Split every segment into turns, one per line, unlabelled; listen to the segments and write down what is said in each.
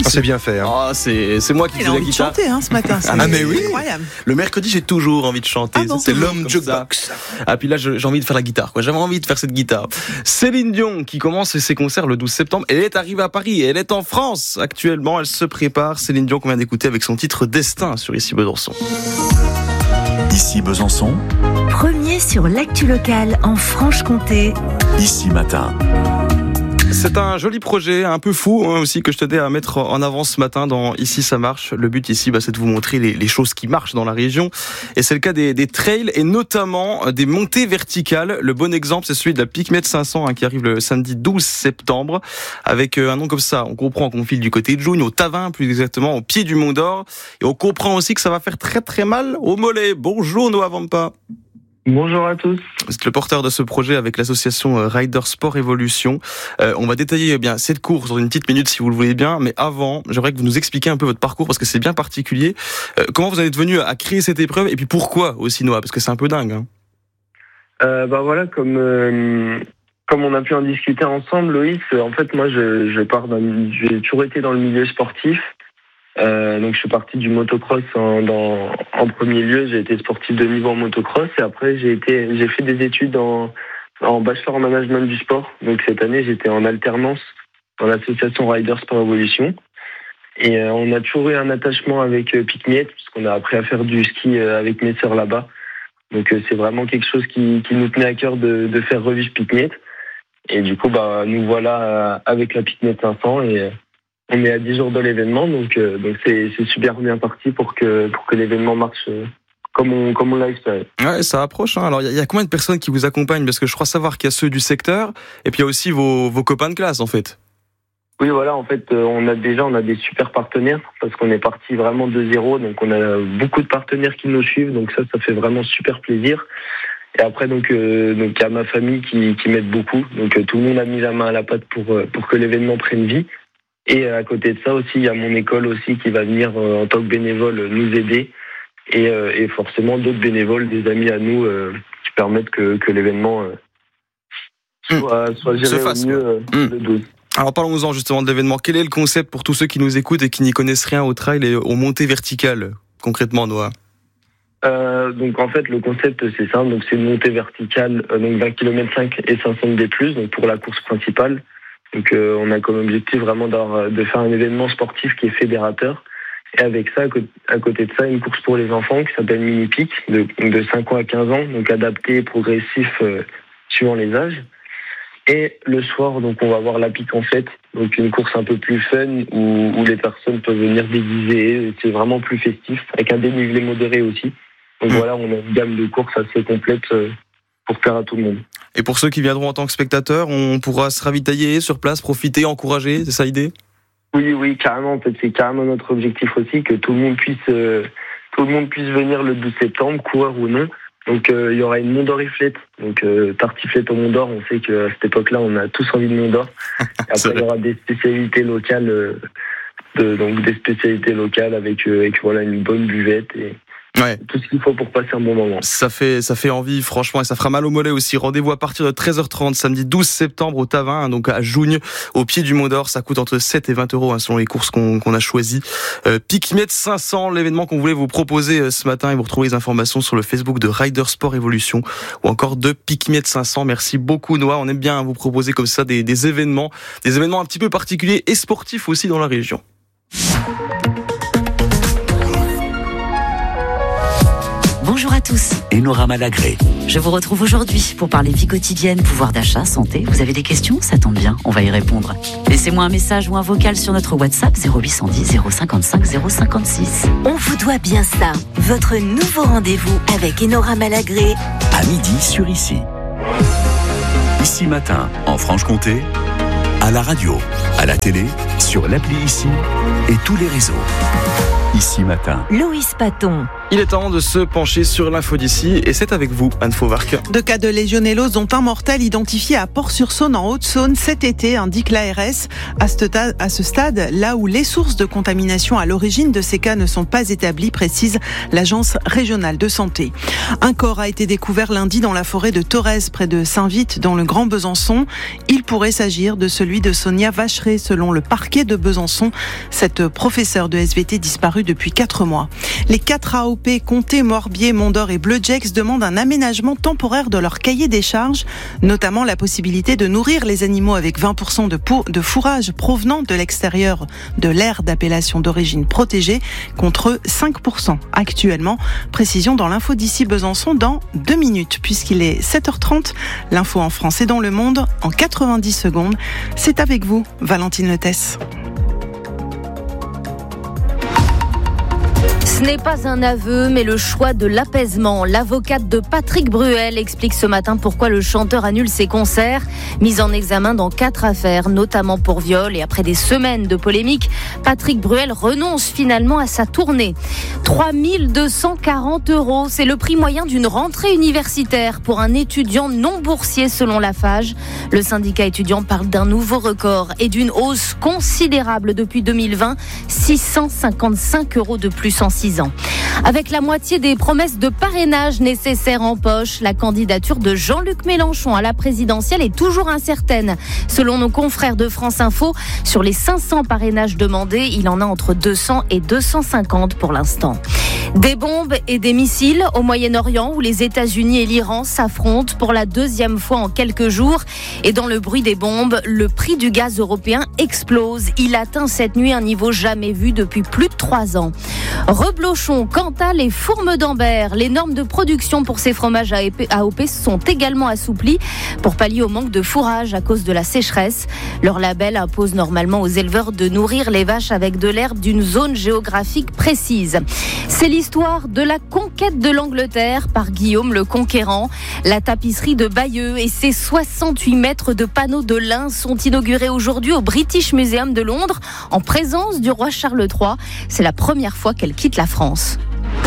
c'est bien fait. Hein.
C'est moi qui fais la guitare.
Il a envie de chanter ce matin.
Mais oui.
Incroyable.
Le mercredi, j'ai toujours envie de chanter.
C'est l'homme jukebox.
Puis là, j'ai envie de faire la guitare. J'avais envie de faire cette guitare. Céline Dion, qui commence ses concerts le 12 septembre. Elle est arrivée à Paris et elle est en France. Actuellement, elle se prépare. Céline Dion qu'on vient d'écouter avec son titre Destin sur Ici Besançon.
Ici Besançon.
Premier sur l'actu locale en Franche-Comté.
Ici Matin.
C'est un joli projet, un peu fou aussi, que je tenais à mettre en avant ce matin dans Ici ça marche. Le but ici, c'est de vous montrer les choses qui marchent dans la région. Et c'est le cas des trails et notamment des montées verticales. Le bon exemple, c'est celui de la Picmet 500 qui arrive le samedi 12 septembre. Avec un nom comme ça, on comprend qu'on file du côté de Jougne, au Tavin plus exactement, au pied du Mont d'Or. Et on comprend aussi que ça va faire très très mal au mollet. Bonjour Noah Vampa.
Bonjour à tous.
Vous êtes le porteur de ce projet avec l'association Rider Sport Evolution. On va détailler cette course dans une petite minute si vous le voulez bien. Mais avant, j'aimerais que vous nous expliquiez un peu votre parcours parce que c'est bien particulier. Comment vous en êtes venu à créer cette épreuve et puis pourquoi aussi Noah? Parce que c'est un peu dingue.
Voilà, comme on a pu en discuter ensemble, Loïs, en fait moi j'ai toujours été dans le milieu sportif. Donc je suis parti du motocross en premier lieu. J'ai été sportif de niveau en motocross et après j'ai fait des études en bachelor en management du sport. Donc cette année j'étais en alternance dans l'association Rider Sport Evolution et on a toujours eu un attachement avec Picmet puisqu'on a appris à faire du ski avec mes sœurs là-bas. Donc c'est vraiment quelque chose qui nous tenait à cœur de faire revivre Picmet et du coup nous voilà avec la Picmet 500 et on est à 10 jours de l'événement, donc c'est super bien parti pour que l'événement marche comme on l'a espéré.
Ouais, ça approche. Alors il y a combien de personnes qui vous accompagnent? Parce que je crois savoir qu'il y a ceux du secteur et puis il y a aussi vos copains de classe en fait.
Oui, voilà, en fait, on a des super partenaires parce qu'on est parti vraiment de zéro, donc on a beaucoup de partenaires qui nous suivent, donc ça fait vraiment super plaisir. Et après donc il y a ma famille qui m'aide beaucoup, donc tout le monde a mis la main à la pâte pour que l'événement prenne vie. Et à côté de ça aussi, il y a mon école aussi qui va venir en tant que bénévole nous aider et forcément d'autres bénévoles, des amis à nous qui permettent que l'événement soit géré au mieux le 12.
Alors parlons-en justement de l'événement. Quel est le concept pour tous ceux qui nous écoutent et qui n'y connaissent rien au trail et aux montées verticales concrètement, Noah?
Donc en fait le concept c'est simple, donc c'est une montée verticale donc 20 km 5 et 500 D+, donc pour la course principale. Donc on a comme objectif vraiment de faire un événement sportif qui est fédérateur. Et avec ça, à côté de ça, une course pour les enfants qui s'appelle Mini Pic, de 5 ans à 15 ans, donc adapté et progressif suivant les âges. Et le soir, donc on va avoir la pique en fête, donc une course un peu plus fun où les personnes peuvent venir déguiser. C'est vraiment plus festif, avec un dénivelé modéré aussi. Donc voilà, on a une gamme de courses assez complète pour plaire à tout le monde.
Et pour ceux qui viendront en tant que spectateurs, on pourra se ravitailler sur place, profiter, encourager, c'est ça l'idée?
Oui, carrément. En fait, c'est carrément notre objectif aussi, que tout le monde puisse venir le 12 septembre, coureur ou non. Donc il y aura une Mont d'Oriflette, donc tartiflette au Mont d'Or. On sait qu'à cette époque-là, on a tous envie de Mont d'Or. Et après, il y aura des spécialités locales, avec voilà une bonne buvette et tout ce qu'il faut pour passer un bon moment.
Ça fait envie, franchement, et ça fera mal au mollet aussi. Rendez-vous à partir de 13h30, samedi 12 septembre au Tavin, donc à Jougne, au pied du Mont d'Or. Ça coûte entre 7 et 20 euros selon les courses qu'on a choisies. Picmet 500, l'événement qu'on voulait vous proposer ce matin, et vous retrouvez les informations sur le Facebook de Rider Sport Evolution ou encore de Picmet 500. Merci beaucoup Noah, on aime bien vous proposer comme ça des événements un petit peu particuliers et sportifs aussi dans la région.
Bonjour à tous.
Enora Malagré.
Je vous retrouve aujourd'hui pour parler vie quotidienne, pouvoir d'achat, santé. Vous avez des questions? Ça tombe bien, on va y répondre. Laissez-moi un message ou un vocal sur notre WhatsApp 0810 055 056. On vous doit bien ça. Votre nouveau rendez-vous avec Enora Malagré.
À midi sur Ici. Ici Matin, en Franche-Comté, à la radio, à la télé, sur l'appli Ici et tous les réseaux. Ici Matin.
Loïs Paton.
Il est temps de se pencher sur l'info d'ici et c'est avec vous, Anne Fauvarc.
2 cas de légionellose dont un mortel identifié à Port-sur-Saône en Haute-Saône cet été, indique l'ARS. À ce stade, là où les sources de contamination à l'origine de ces cas ne sont pas établies, précise l'Agence régionale de santé. Un corps a été découvert lundi dans la forêt de Thorez, près de Saint-Vite, dans le Grand Besançon. Il pourrait s'agir de celui de Sonia Vacheray, selon le parquet de Besançon, cette professeure de SVT disparue depuis 4 mois. Les 4 AOP, Comté, Morbier, Mondor et Bleugex demandent un aménagement temporaire de leur cahier des charges, notamment la possibilité de nourrir les animaux avec 20% de fourrage provenant de l'extérieur de l'aire d'appellation d'origine protégée, contre 5% actuellement. Précision dans l'info d'ici Besançon dans 2 minutes, puisqu'il est 7h30. L'info en France et dans le monde en 90 secondes. C'est avec vous, Valentine Letès.
Ce n'est pas un aveu, mais le choix de l'apaisement. L'avocate de Patrick Bruel explique ce matin pourquoi le chanteur annule ses concerts. Mis en examen dans 4 affaires, notamment pour viol, et après des semaines de polémique, Patrick Bruel renonce finalement à sa tournée. 3 240 €, c'est le prix moyen d'une rentrée universitaire pour un étudiant non boursier selon la FAGE. Le syndicat étudiant parle d'un nouveau record et d'une hausse considérable depuis 2020, 655 € de plus en 6 ans. Avec la moitié des promesses de parrainage nécessaires en poche, la candidature de Jean-Luc Mélenchon à la présidentielle est toujours incertaine. Selon nos confrères de France Info, sur les 500 parrainages demandés, il en a entre 200 et 250 pour l'instant. Des bombes et des missiles au Moyen-Orient où les États-Unis et l'Iran s'affrontent pour la 2e fois en quelques jours. Et dans le bruit des bombes, le prix du gaz européen explose. Il atteint cette nuit un niveau jamais vu depuis plus de 3 ans. Reblochon, Cantal et Fourme d'Ambert. Les normes de production pour ces fromages AOP sont également assouplies pour pallier au manque de fourrage à cause de la sécheresse. Leur label impose normalement aux éleveurs de nourrir les vaches avec de l'herbe d'une zone géographique précise. C'est l'histoire de la conquête de l'Angleterre par Guillaume le Conquérant. La tapisserie de Bayeux et ses 68 mètres de panneaux de lin sont inaugurés aujourd'hui au British Museum de Londres en présence du roi Charles III. C'est la première fois qu'elle quitte la France.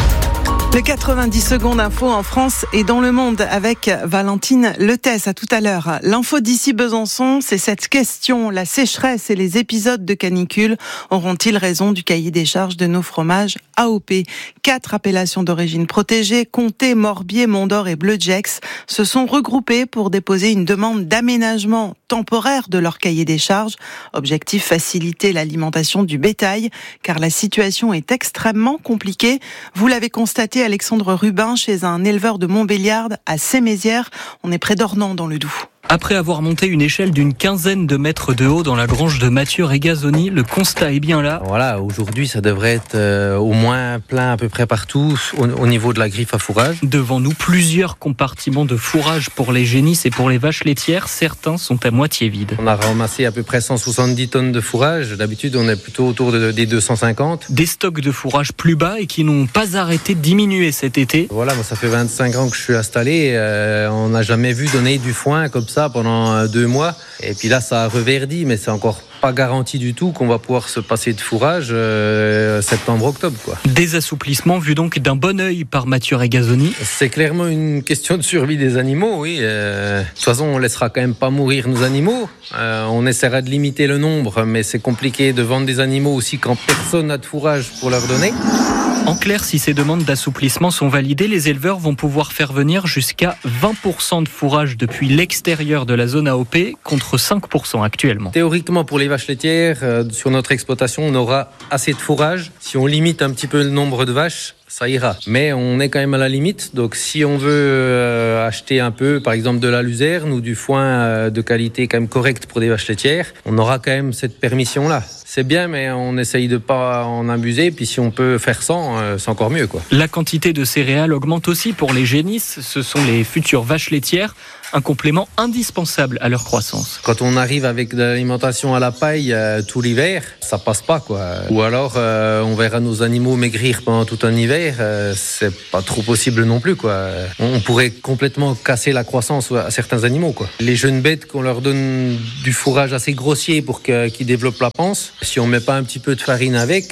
Le 90 secondes info en France et dans le monde avec Valentine Letès. À tout à l'heure. L'info d'ici Besançon, c'est cette question. La sécheresse et les épisodes de canicule auront-ils raison du cahier des charges de nos fromages AOP? 4 appellations d'origine protégée, Comté, Morbier, Mondor et Bleugex, se sont regroupés pour déposer une demande d'aménagement temporaire de leur cahier des charges. Objectif, faciliter l'alimentation du bétail, car la situation est extrêmement compliquée. Vous l'avez constaté, Alexandre Rubin, chez un éleveur de Montbéliard à Sémézières. On est près d'Ornans dans le Doubs.
Après avoir monté une échelle d'une 15aine de mètres de haut dans la grange de Mathieu Regazzoni, le constat est bien là.
Voilà, aujourd'hui ça devrait être au moins plein à peu près partout au niveau de la griffe à fourrage.
Devant nous, plusieurs compartiments de fourrage pour les génisses et pour les vaches laitières. Certains sont à moitié vides.
On a ramassé à peu près 170 tonnes de fourrage. D'habitude on est plutôt autour des 250.
Des stocks de fourrage plus bas et qui n'ont pas arrêté de diminuer cet été.
Voilà, moi ça fait 25 ans que je suis installé. On n'a jamais vu donner du foin comme ça pendant 2 mois. Et puis là, ça a reverdit, mais c'est encore pas garanti du tout qu'on va pouvoir se passer de fourrage septembre-octobre, quoi.
Des assouplissements vus donc d'un bon œil par Mathieu Regazzoni.
C'est clairement une question de survie des animaux, oui. De toute façon, on laissera quand même pas mourir nos animaux. On essaiera de limiter le nombre, mais c'est compliqué de vendre des animaux aussi quand personne n'a de fourrage pour leur donner.
En clair, si ces demandes d'assouplissement sont validées, les éleveurs vont pouvoir faire venir jusqu'à 20% de fourrage depuis l'extérieur de la zone AOP contre 5% actuellement.
Théoriquement, pour les vaches laitières, sur notre exploitation, on aura assez de fourrage. Si on limite un petit peu le nombre de vaches, ça ira. Mais on est quand même à la limite. Donc si on veut acheter un peu, par exemple de la luzerne ou du foin de qualité quand même correcte pour des vaches laitières, on aura quand même cette permission-là. C'est bien, mais on essaye de pas en abuser. Puis si on peut faire sans, c'est encore mieux, quoi.
La quantité de céréales augmente aussi pour les génisses. Ce sont les futures vaches laitières, un complément indispensable à leur croissance.
Quand on arrive avec de l'alimentation à la paille tout l'hiver, ça passe pas, quoi. Ou alors on verra nos animaux maigrir pendant tout un hiver. C'est pas trop possible non plus, quoi. On pourrait complètement casser la croissance à certains animaux, quoi. Les jeunes bêtes, qu'on leur donne du fourrage assez grossier pour qu'ils développent la panse, si on met pas un petit peu de farine avec,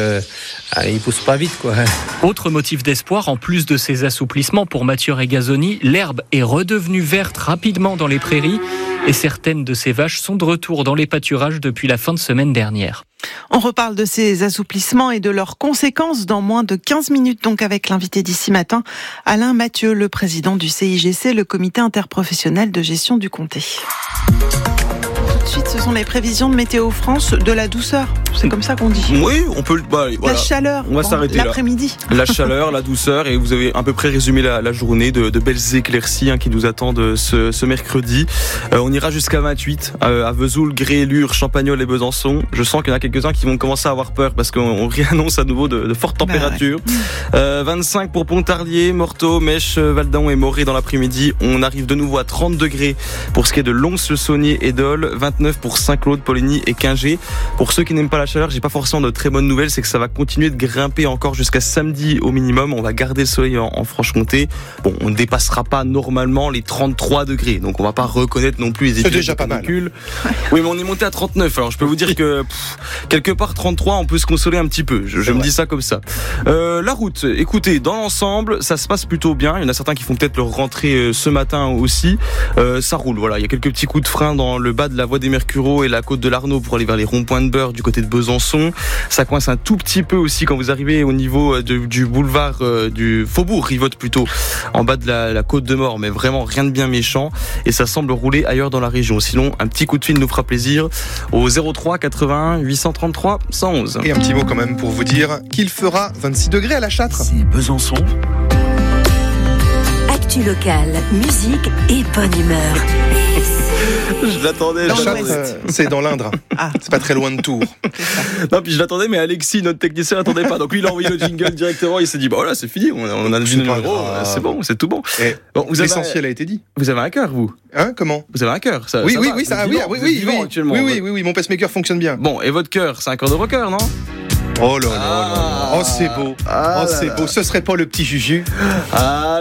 ils poussent pas vite, quoi.
Autre motif d'espoir, en plus de ces assouplissements pour Mathieu Regazzoni, l'herbe est redevenue verte rapidement dans les prairies et certaines de ces vaches sont de retour dans les pâturages depuis la fin de semaine dernière.
On reparle de ces assouplissements et de leurs conséquences dans moins de 15 minutes, donc avec l'invité d'ici matin, Alain Mathieu, le président du CIGC, le comité interprofessionnel de gestion du comté. de suite, ce sont les prévisions de Météo France de la douceur. C'est comme ça qu'on dit.
Oui, on peut. Voilà.
La chaleur.
On va s'arrêter là.
L'après-midi.
La chaleur, la douceur, et vous avez à peu près résumé la journée de belles éclaircies qui nous attendent ce mercredi. On ira jusqu'à 28 à Vesoul, Gré, Lure, Champagnole et Besançon. Je sens qu'il y en a quelques-uns qui vont commencer à avoir peur parce qu'on réannonce à nouveau de fortes températures. 25 pour Pontarlier, Morteau, Mèche, Valdaon et Morée dans l'après-midi. On arrive de nouveau à 30 degrés pour ce qui est de Lons-le-Saunier et Dole, 29 pour Saint-Claude, Poligny et Quingey. Pour ceux qui n'aiment pas la chaleur, j'ai pas forcément de très bonnes nouvelles, c'est que ça va continuer de grimper encore jusqu'à samedi au minimum. On va garder le soleil en Franche-Comté. Bon, on ne dépassera pas normalement les 33 degrés, donc on va pas reconnaître non plus les épisodes
déjà pas mal.
Oui, mais on est monté à 39, alors je peux vous dire que quelque part 33, on peut se consoler un petit peu. Je me dis ça comme ça. La route, écoutez, dans l'ensemble, ça se passe plutôt bien. Il y en a certains qui font peut-être leur rentrée ce matin aussi. Ça roule, voilà. Il y a quelques petits coups de frein dans le bas de la voie des Mercureaux et la côte de l'Arnaud pour aller vers les ronds-points de Beurre du côté de Besançon. Ça coince un tout petit peu aussi quand vous arrivez au niveau du boulevard du Faubourg Rivotte plutôt, en bas de la côte de Mort, mais vraiment rien de bien méchant. Et ça semble rouler ailleurs dans la région. Sinon, un petit coup de fil nous fera plaisir au 03 81 833 111.
Et un petit mot quand même pour vous dire qu'il fera 26 degrés à la Châtre.
Si Besançon.
Actu locale, musique et bonne humeur.
Je l'attendais.
La Châtre, c'est dans l'Indre. C'est pas très loin de Tours.
Non, puis je l'attendais, mais Alexis, notre technicien, l'attendait pas. Donc lui, il a envoyé le jingle directement. Il s'est dit, voilà, c'est fini. On a le numéro. C'est bon, c'est tout bon.
Bon, l'essentiel a été dit.
Vous avez un cœur, vous?
Hein, comment?
Vous avez un cœur, ça?
Oui,
ça va.
Oui, mon pacemaker fonctionne bien.
Bon, et votre cœur, c'est un cœur de rocker, non?
Oh là là, oh c'est beau. Oh c'est beau. Ce serait pas le petit Juju?